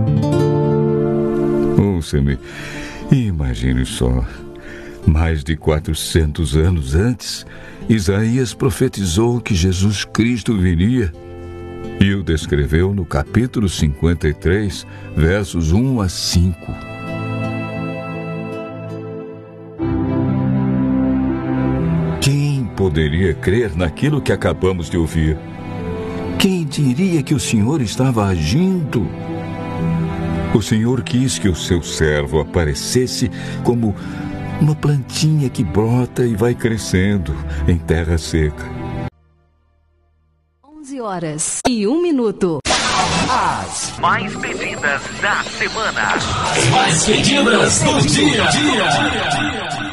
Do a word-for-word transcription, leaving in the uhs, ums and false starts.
Ouça-me, imagine só. Mais de quatrocentos anos antes, Isaías profetizou que Jesus Cristo viria e o descreveu no capítulo cinquenta e três, versos um a cinco. Quem poderia crer naquilo que acabamos de ouvir? Quem diria que o Senhor estava agindo? O Senhor quis que o seu servo aparecesse como uma plantinha que brota e vai crescendo em terra seca. onze horas e um minuto. As mais pedidas da semana. As mais pedidas do dia. dia.